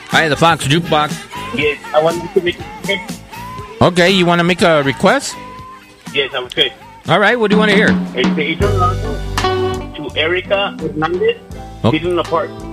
Hi, the Fox Jukebox. Yes, I want to make a request. Okay, you want to make a request? Yes, I was good. All right, what do you want to hear? It's Rolando to Erica Hernandez, Oh. Beating the Park.